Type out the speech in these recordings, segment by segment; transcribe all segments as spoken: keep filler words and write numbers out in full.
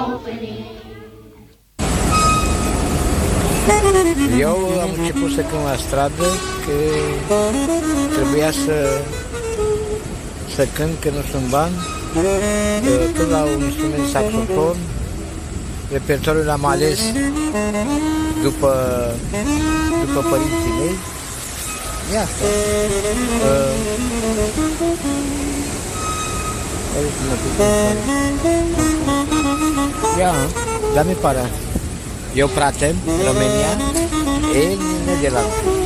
Eu am început să cânt la stradă, că trebuia să, să cânt, că nu sunt bani, cânt la un instrument saxofon. Repertoriul l-am ales după, după părinții mei. E asta. Ia, dar mi pare. Eu pratem, România, e de la.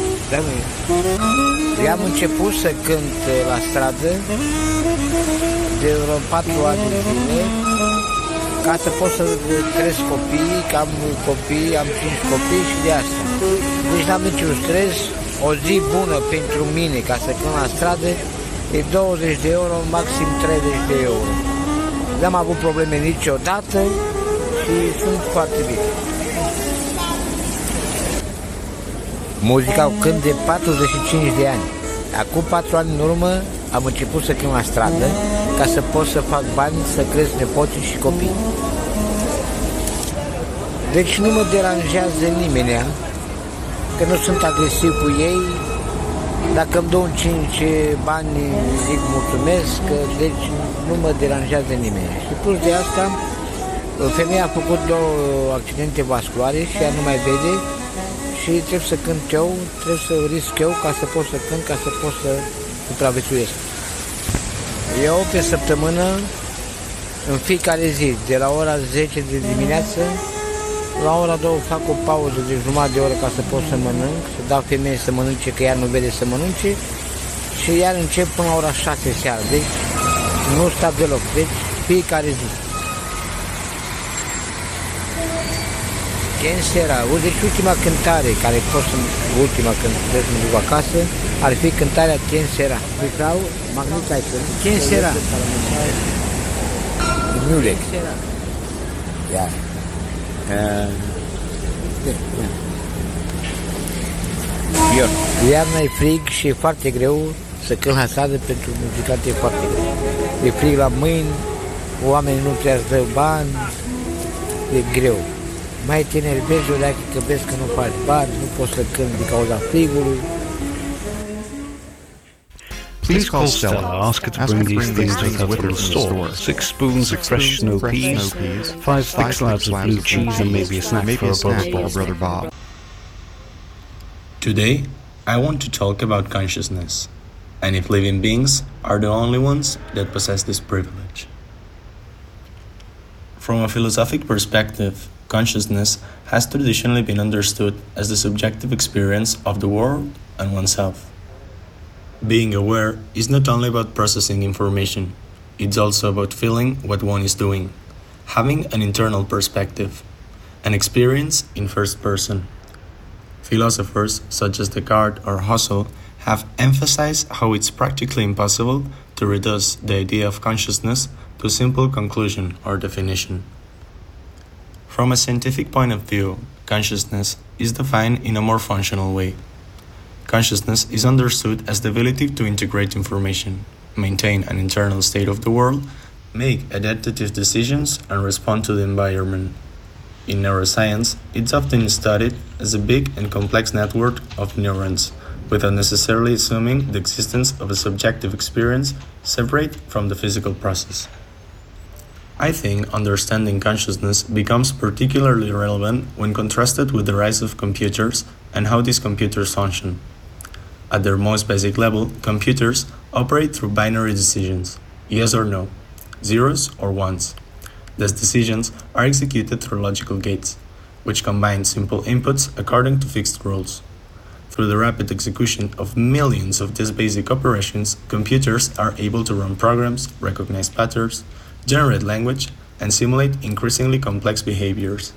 Eu am început să cânt la stradă de vreo patru ani de zile, ca să pot să cresc copiii, că am copii, am cinci copii și de asta. Deci n-am niciun stres, o zi bună pentru mine ca să cânt la stradă e douăzeci de euro, maxim treizeci de euro. N-am avut probleme niciodată și sunt foarte bine. Muzica o cânt de patruzeci și cinci de ani. Acum patru ani în urmă am început să cânt la stradă ca să pot să fac bani, să cresc nepoții și copii. Deci nu mă deranjează nimeni, că nu sunt agresiv cu ei. Dacă îmi dau cinci bani, zic mulțumesc, deci nu mă deranjează nimeni. Și plus de asta, femeia a făcut două accidente vasculare și ea nu mai vede și trebuie să cânt eu, trebuie să risc eu ca să pot să cânt, ca să pot să supraviețuiesc. Eu pe săptămână, în fiecare zi, de la ora zece de dimineață, la ora două fac o pauză de jumătate de oră ca să pot să mănânc, să dau femeie să mănânce, că ea nu vede să mănânce, și iar încep până la ora șase seara, deci nu stau deloc, deci fiecare zi. Quien sera? Deci ultima cântare, care fost ultima când trebuie să mă duc acasă, ar fi cântarea Quien sera? Frau Magnitai, Quien sera? Mulek. Ia. Ion. Iarna e frig și e foarte greu să cânt la stradă, pentru muzicat e foarte greu. E frig la mâini, oamenii nu trebuie să dă bani, e greu. Mai te enervezi odată că vezi că nu faci bani, nu poți să cânti din cauza frigului. Please call Stella, ask her to bring these things with her from the store. Six spoons of fresh snow peas, five thick slabs of blue cheese, and maybe a snack for her brother Bob. Today, I want to talk about consciousness, and if living beings are the only ones that possess this privilege. From a philosophic perspective, consciousness has traditionally been understood as the subjective experience of the world and oneself. Being aware is not only about processing information, it's also about feeling what one is doing, having an internal perspective, an experience in first person. Philosophers such as Descartes or Husserl have emphasized how it's practically impossible to reduce the idea of consciousness to a simple conclusion or definition. From a scientific point of view, consciousness is defined in a more functional way. Consciousness is understood as the ability to integrate information, maintain an internal state of the world, make adaptive decisions, and respond to the environment. In neuroscience, it's often studied as a big and complex network of neurons, without necessarily assuming the existence of a subjective experience separate from the physical process. I think understanding consciousness becomes particularly relevant when contrasted with the rise of computers and how these computers function. At their most basic level, computers operate through binary decisions, yes or no, zeros or ones. These decisions are executed through logical gates, which combine simple inputs according to fixed rules. Through the rapid execution of millions of these basic operations, computers are able to run programs, recognize patterns, generate language, and simulate increasingly complex behaviors.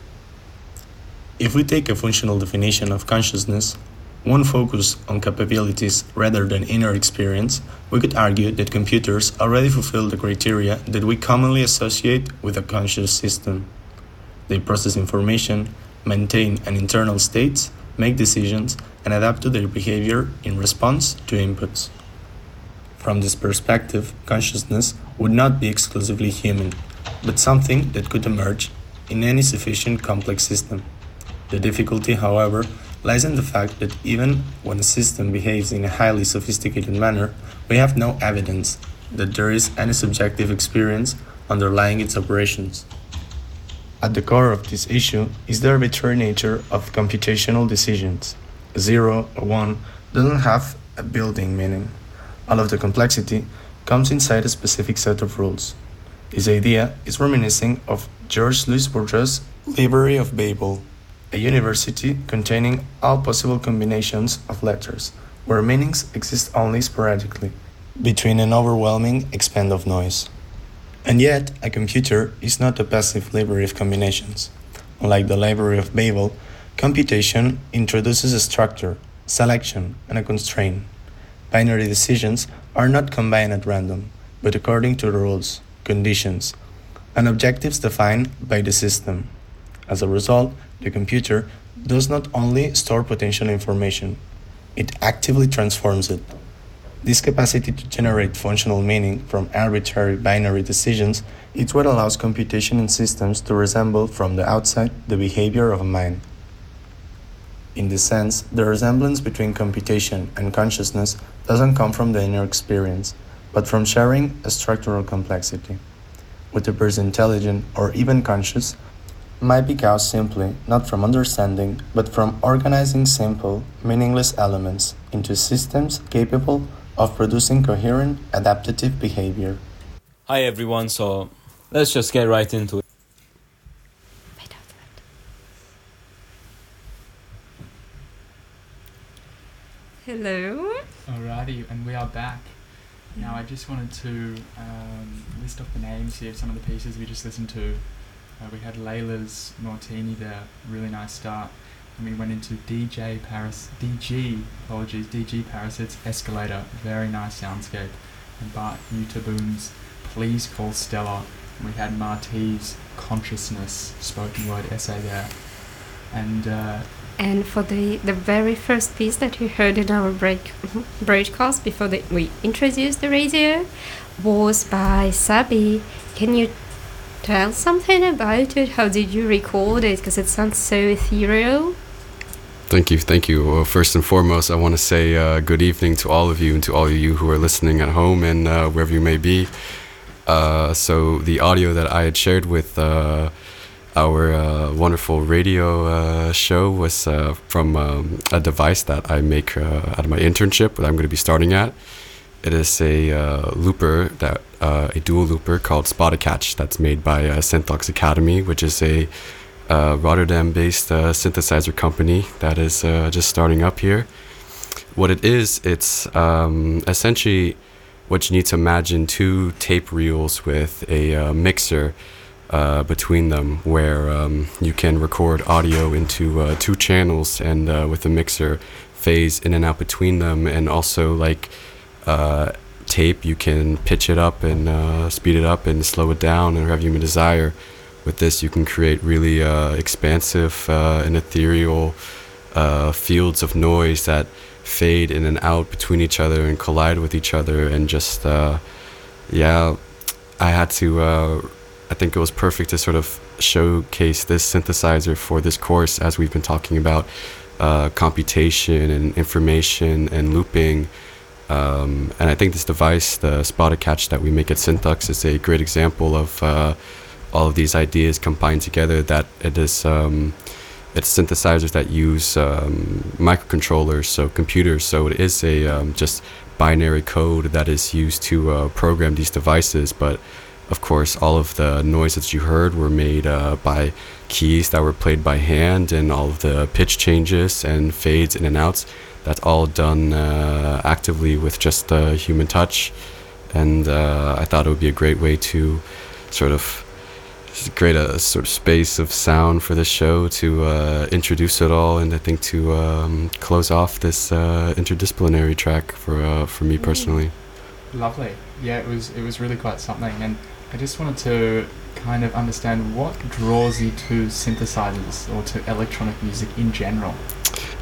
If we take a functional definition of consciousness, one focus on capabilities rather than inner experience, we could argue that computers already fulfill the criteria that we commonly associate with a conscious system. They process information, maintain an internal state, make decisions, and adapt to their behavior in response to inputs. From this perspective, consciousness would not be exclusively human, but something that could emerge in any sufficient complex system. The difficulty, however, lies in the fact that even when a system behaves in a highly sophisticated manner, we have no evidence that there is any subjective experience underlying its operations. At the core of this issue is the arbitrary nature of computational decisions. A zero, a one, doesn't have a built-in meaning. All of the complexity comes inside a specific set of rules. This idea is reminiscent of George Louis Bourgeois' Library of Babel, a university containing all possible combinations of letters, where meanings exist only sporadically, between an overwhelming expand of noise. And yet, a computer is not a passive library of combinations. Unlike the Library of Babel, computation introduces a structure, selection, and a constraint. Binary decisions are not combined at random, but according to the rules, conditions, and objectives defined by the system. As a result, the computer does not only store potential information, it actively transforms it. This capacity to generate functional meaning from arbitrary binary decisions is what allows computation in systems to resemble from the outside the behavior of a mind. In this sense, the resemblance between computation and consciousness doesn't come from the inner experience, but from sharing a structural complexity. What appears intelligent or even conscious might be caused simply not from understanding, but from organizing simple, meaningless elements into systems capable of producing coherent, adaptive behavior. Hi everyone, so let's just get right into it. Hello. Alrighty, and we are back. Now I just wanted to um, list off the names here of some of the pieces we just listened to. Uh, we had Layla's Martini there, really nice start. And we went into D J Paris, D G, apologies, D G Parasite's Escalator, very nice soundscape. And Bart Utaboom's Please Call Stella. And we had Marty's Consciousness, spoken word essay there. And uh, And for the, the very first piece that you heard in our break broadcast before the, we introduced the radio was by Sabi. Can you tell something about it? How did you record it? Because it sounds so ethereal. Thank you, thank you. Well, first and foremost, I want to say uh, good evening to all of you and to all of you who are listening at home and uh, wherever you may be. Uh, so the audio that I had shared with uh, our uh, wonderful radio uh, show was uh, from um, a device that I make uh, out of my internship that I'm going to be starting at. It is a uh, looper, that uh, a dual looper called Spot-A-Catch that's made by uh, Syntox Academy, which is a uh, Rotterdam-based uh, synthesizer company that is uh, just starting up here. What it is, it's um, essentially what you need to imagine two tape reels with a uh, mixer Uh, between them, where um, you can record audio into uh, two channels and uh, with a mixer phase in and out between them, and also like uh, tape, you can pitch it up and uh, speed it up and slow it down and whatever you may desire. With this you can create really uh, expansive uh, and ethereal uh, fields of noise that fade in and out between each other and collide with each other, and just uh, yeah I had to uh, I think it was perfect to sort of showcase this synthesizer for this course, as we've been talking about uh, computation and information and looping. Um, and I think this device, the Spot-A-Catch that we make at Syntox, is a great example of uh, all of these ideas combined together. That it is, um, it's synthesizers that use um, microcontrollers, so computers. So it is a um, just binary code that is used to uh, program these devices, but of course, all of the noise that you heard were made uh, by keys that were played by hand, and all of the pitch changes and fades in and outs, that's all done uh, actively with just uh, human touch. And uh, I thought it would be a great way to sort of create a sort of space of sound for this show, to uh, introduce it all, and I think to um, close off this uh, interdisciplinary track for uh, for me personally. lovely. Yeah, it was it was really quite something. And I just wanted to kind of understand what draws you to synthesizers or to electronic music in general.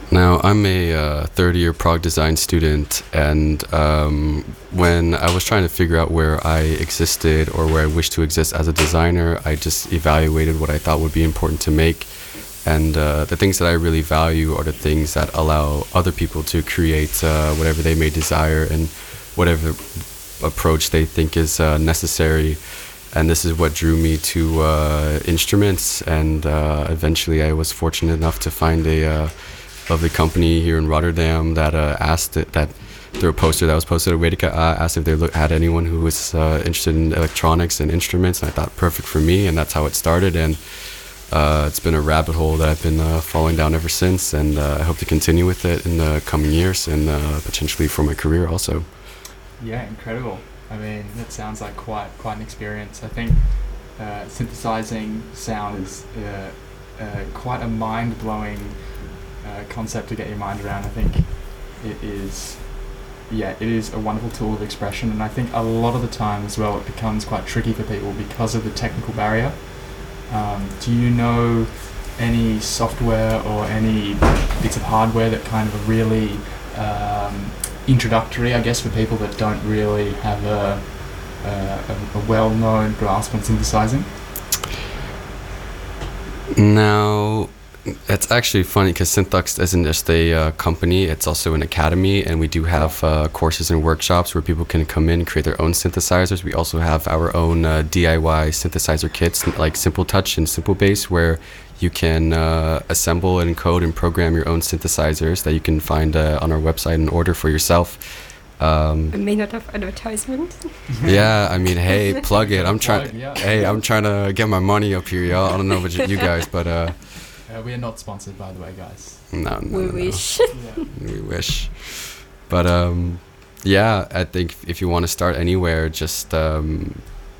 Now, I'm a uh, third-year Prague design student, and um, when I was trying to figure out where I existed or where I wished to exist as a designer, I just evaluated what I thought would be important to make. And uh, the things that I really value are the things that allow other people to create uh, whatever they may desire and whatever approach they think is uh, necessary. And this is what drew me to uh, instruments, and uh, eventually I was fortunate enough to find a uh, lovely company here in Rotterdam that uh, asked it, that through a poster that was posted at Wedika, uh, asked if they look, had anyone who was uh, interested in electronics and instruments, and I thought perfect for me, and that's how it started. And uh, it's been a rabbit hole that I've been uh, falling down ever since, and uh, I hope to continue with it in the coming years and uh, potentially for my career also. Yeah, incredible. I mean, that sounds like quite quite an experience. I think uh, synthesizing sound is uh, uh, quite a mind-blowing uh, concept to get your mind around. I think it is, yeah, it is a wonderful tool of expression, and I think a lot of the time as well it becomes quite tricky for people because of the technical barrier. Um, do you know any software or any bits of hardware that kind of are really um, introductory, I guess, for people that don't really have a, a, a well-known grasp on synthesizing? Now, it's actually funny because Synthux isn't just a uh, company, it's also an academy, and we do have uh, courses and workshops where people can come in and create their own synthesizers. We also have our own uh, D I Y synthesizer kits like Simple Touch and Simple Bass, where you can uh, assemble and encode and program your own synthesizers that you can find uh, on our website and order for yourself. Um, A minute of advertisement. yeah, I mean, hey, plug it. I'm trying. Plug, yeah. Hey, I'm trying to get my money up here, y'all. I don't know about you you guys, but uh, Uh, we are not sponsored, by the way, guys. no, no, We no, no. wish. Yeah. We wish. But um, yeah, I think if you want to start anywhere, just um,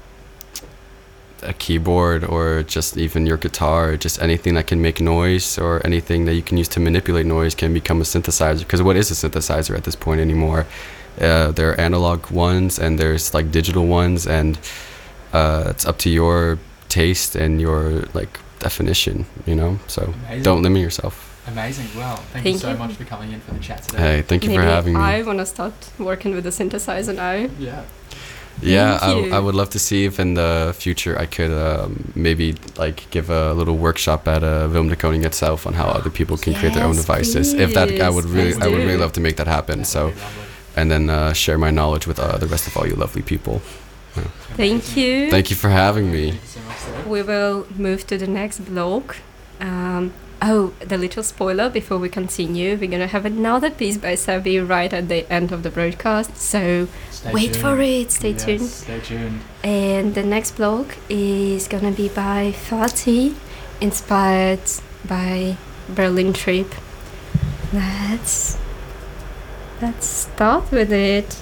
a keyboard or just even your guitar, just anything that can make noise or anything that you can use to manipulate noise can become a synthesizer. Because what is a synthesizer at this point anymore? Uh, there are analog ones and there's like digital ones, and uh, it's up to your taste and your like definition, you know, so Amazing. don't limit yourself. Amazing. Well, thank, Thank you so you. much for coming in for the chat today. Hey, thank you Maybe for having me. I want to start working with the synthesizer now. Yeah. Yeah, Thank I, you. I would love to see if in the future I could um, maybe like give a little workshop at uh, Wilm de Koning itself on how other people can create their own Yes, devices. If that, I would please, really, please I would really do. love to make that happen. That So, would be lovely. and then uh, share my knowledge with uh, the rest of all you lovely people. Thank you. Thank you for having me. Thank you so much, Sarah. We will move to the next blog. Um, oh, the little spoiler before we continue. We're going to have another piece by Sabi right at the end of the broadcast. So Stay wait tuned. for it. Stay Yes, tuned. Stay tuned. And the next blog is going to be by Fatih, inspired by Berlin trip. Let's, let's start with it.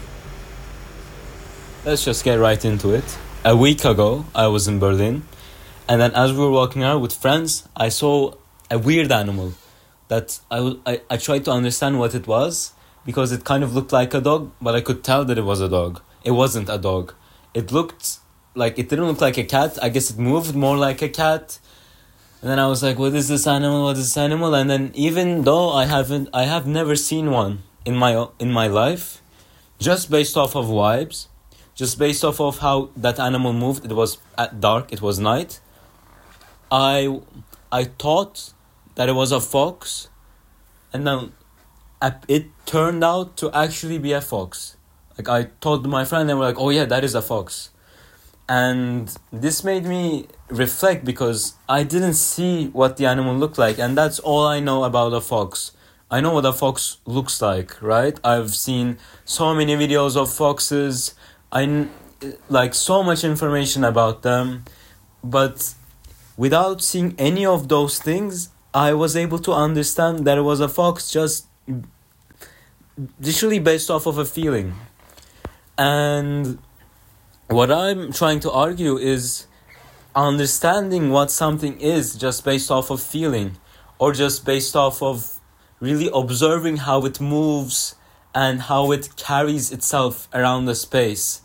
Let's just get right into it. A week ago, I was in Berlin, and then as we were walking around with friends, I saw a weird animal that I, w- I, I tried to understand what it was, because it kind of looked like a dog, but I could tell that it was a dog. It wasn't a dog. It looked like, it didn't look like a cat. I guess it moved more like a cat. And then I was like, what is this animal? What is this animal? And then even though I haven't, I have never seen one in my in my life, just based off of vibes, just based off of how that animal moved, it was at dark, it was night. I I thought that it was a fox, and then it turned out to actually be a fox. Like, I told my friend, they were like, oh yeah, that is a fox. And this made me reflect, because I didn't see what the animal looked like, and that's all I know about a fox. I know what a fox looks like, right? I've seen so many videos of foxes. I kn- like so much information about them, but without seeing any of those things, I was able to understand that it was a fox, just literally based off of a feeling. And what I'm trying to argue is understanding what something is just based off of feeling, or just based off of really observing how it moves and how it carries itself around the space.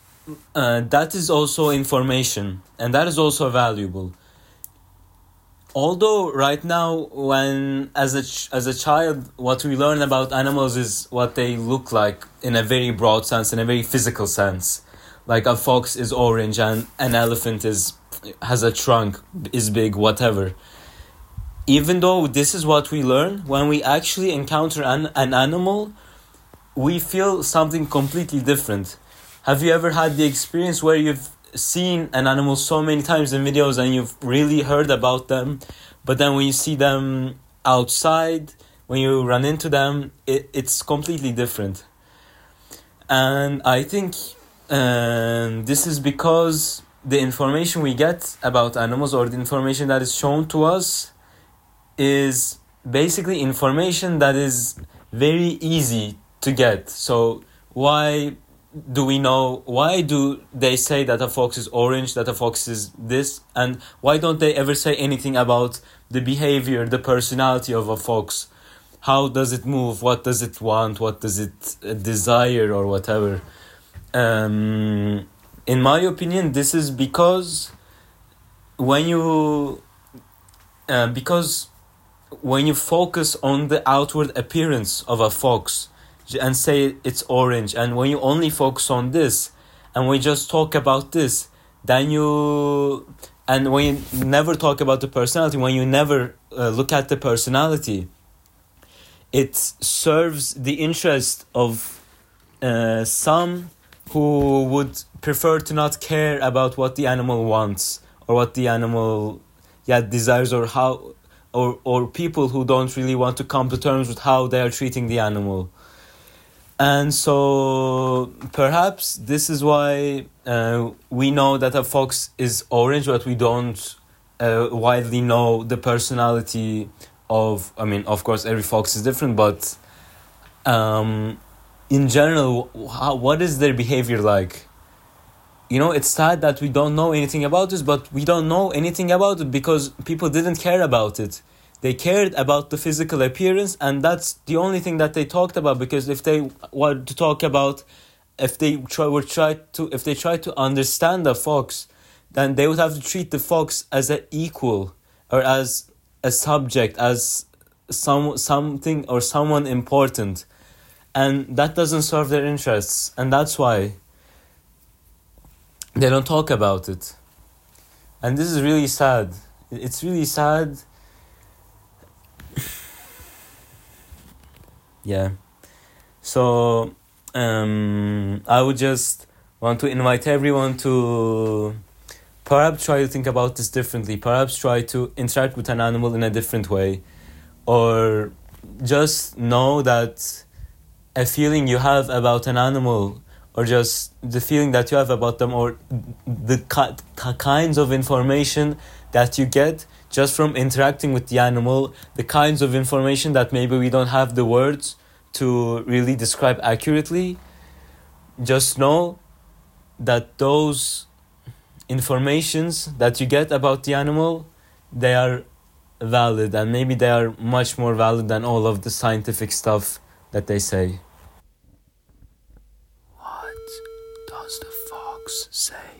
Uh, that is also information, and that is also valuable. although right now, when as a ch- as a child, what we learn about animals is what they look like in a very broad sense, in a very physical sense. Like a fox is orange and an elephant is has a trunk, is big, whatever. Even though this is what we learn, when we actually encounter an, an animal, we feel something completely different. Have you ever had the experience where you've seen an animal so many times in videos and you've really heard about them, but then when you see them outside, when you run into them, it, it's completely different? And I think um, this is because the information we get about animals, or the information that is shown to us, is basically information that is very easy to get. So why do we know, why do they say that a fox is orange, that a fox is this, and why don't they ever say anything about the behavior, the personality of a fox? How does it move? What does it want? What does it uh, desire, or whatever? Um, in my opinion, this is because when you uh, because when you focus on the outward appearance of a fox and say it's orange, and when you only focus on this and we just talk about this, then you and when you never talk about the personality, when you never uh, look at the personality, it serves the interest of uh, some who would prefer to not care about what the animal wants, or what the animal yeah desires, or how or or people who don't really want to come to terms with how they are treating the animal. And so perhaps this is why uh, we know that a fox is orange, but we don't uh, widely know the personality of, I mean, of course, every fox is different, but um, in general, how, what is their behavior like? You know, it's sad that we don't know anything about this, but we don't know anything about it because people didn't care about it. They cared about the physical appearance, and that's the only thing that they talked about. Because if they wanted to talk about, if they try were try to, if they tried to understand the fox, then they would have to treat the fox as an equal, or as a subject, as some something or someone important, and that doesn't serve their interests, and that's why they don't talk about it. And this is really sad. It's really sad. Yeah. So um, I would just want to invite everyone to perhaps try to think about this differently. Perhaps try to interact with an animal in a different way. Or just know that a feeling you have about an animal, or just the feeling that you have about them, or the ki- kinds of information that you get just from interacting with the animal, the kinds of information that maybe we don't have the words to really describe accurately, just know that those informations that you get about the animal, they are valid, and maybe they are much more valid than all of the scientific stuff that they say. What does the fox say?